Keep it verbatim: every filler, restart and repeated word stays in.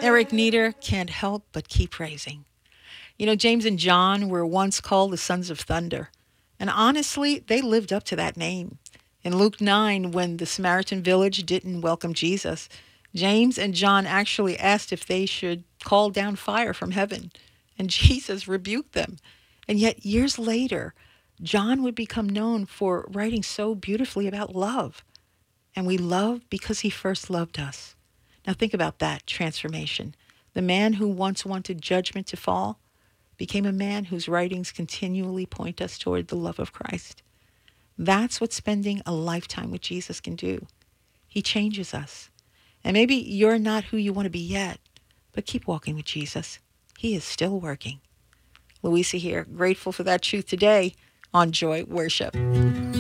Eric Nieder can't help but keep praising. You know, James and John were once called the sons of thunder. And honestly, they lived up to that name. In Luke nine, when the Samaritan village didn't welcome Jesus, James and John actually asked if they should call down fire from heaven. And Jesus rebuked them. And yet, years later, John would become known for writing so beautifully about love. And we love because he first loved us. Now, think about that transformation. The man who once wanted judgment to fall became a man whose writings continually point us toward the love of Christ. That's what spending a lifetime with Jesus can do. He changes us. And maybe you're not who you want to be yet, but keep walking with Jesus. He is still working. Louisa here, grateful for that truth today on Joy Worship.